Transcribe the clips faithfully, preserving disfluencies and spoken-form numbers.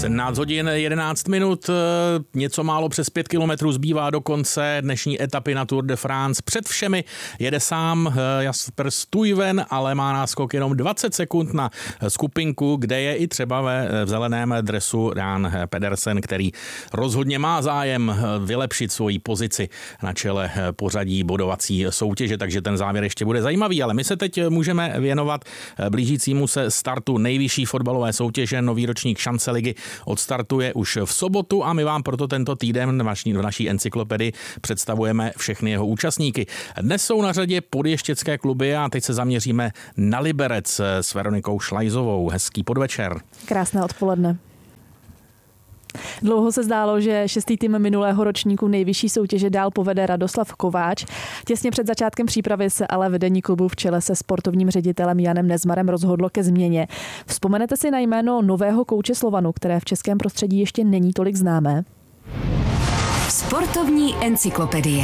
sedmnáct hodin jedenáct minut, něco málo přes pět kilometrů zbývá do konce dnešní etapy na Tour de France. Před všemi jede sám Jasper Stuyven, ale má náskok jenom dvacet sekund na skupinku, kde je i třeba ve zeleném dresu Jan Pedersen, který rozhodně má zájem vylepšit svoji pozici na čele pořadí bodovací soutěže, takže ten závěr ještě bude zajímavý, ale my se teď můžeme věnovat blížícímu se startu nejvyšší fotbalové soutěže. Nový ročník Šance-ligy odstartuje už v sobotu a my vám proto tento týden v naší encyklopedii představujeme všechny jeho účastníky. Dnes jsou na řadě podještěcké kluby a teď se zaměříme na Liberec s Veronikou Šlajzovou. Hezký podvečer. Krásné odpoledne. Dlouho se zdálo, že šestý tým minulého ročníku nejvyšší soutěže dál povede Radoslav Kováč. Těsně před začátkem přípravy se ale vedení klubu v čele se sportovním ředitelem Janem Nezmarem rozhodlo ke změně. Vzpomenete si na jméno nového kouče Slovanu, které v českém prostředí ještě není tolik známé? Sportovní encyklopedie.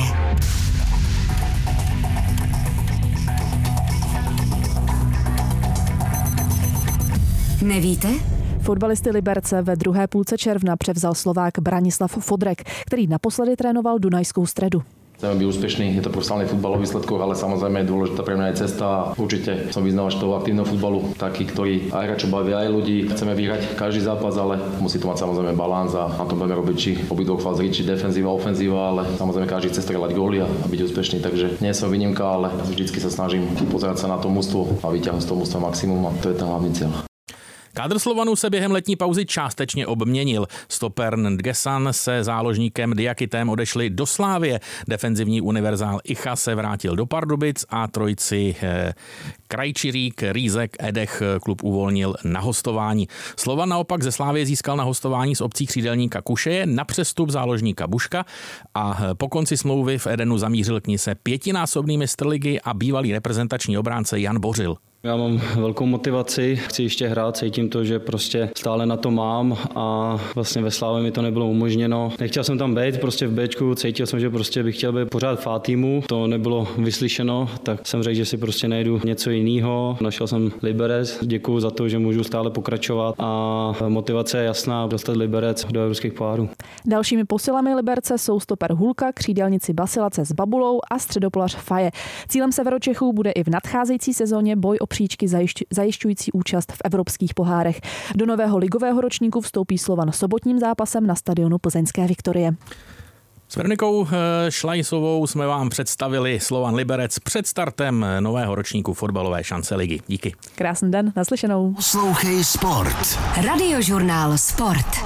Nevíte? Fotbalisty Liberce ve druhé půlce června převzal Slovák Branislav Fodrek, který naposledy trénoval Dunajskou Stredu. Chceme byť úspešný, je to profesionálny futbal o výsledkoch, ale samozrejme je dôležitá pre mňa aj cesta a určite som vyznavač toho aktívneho futbalu, taký, ktorý aj hráčov baví aj ľudí. Chceme vyhrať každý zápas, ale musí to mať samozrejme balans a na tom budeme robiť či obidvoch fáz hry, či defenzíva, ofenzíva, ale samozrejme každý chce strieľať góly a byť úspešný, takže nie som výnimka, ale vždycky sa snažím pozerať sa na to mužstvo a vyťahnuť z toho mužstva maximum a to je ten hlavný cieľ. Kádr Slovanu se během letní pauzy částečně obměnil. Stoper Ndgesan se záložníkem Diakitem odešli do Slávie. Defenzivní univerzál Icha se vrátil do Pardubic a trojici eh, Krajčirík, Rýzek, Edech klub uvolnil na hostování. Slovan naopak ze Slávie získal na hostování z opcí křídelníka Kušeje na přestup záložníka Buška a po konci smlouvy v Edenu zamířil k ní se pětinásobný mistr ligy a bývalý reprezentační obránce Jan Bořil. Já mám velkou motivaci, chci ještě hrát, cítím to, že prostě stále na to mám a vlastně ve Slávě mi to nebylo umožněno. Nechtěl jsem tam být, prostě v Bčku, cítil jsem, že prostě bych chtěl být pořád v A týmu, to nebylo vyslyšeno, tak jsem řekl, že si prostě najdu něco jiného. Našel jsem Liberec, děkuju za to, že můžu stále pokračovat a motivace je jasná, dostat Liberec do evropských pohárů. Dalšími posilami Liberce jsou stoper Hulka, křídelníci Basilace s Babulou a středopolař Faje. Cílem Severočechů bude i v nadcházející sezóně boj o příčky zajišťující účast v evropských pohárech. Do nového ligového ročníku vstoupí Slovan sobotním zápasem na stadionu Plzeňské Viktorie. S Veronikou Šlajzovou jsme vám představili Slovan Liberec před startem nového ročníku fotbalové Šance-ligy. Díky. Krásný den, naslyšenou. Poslouchej Sport. Radiožurnál Sport.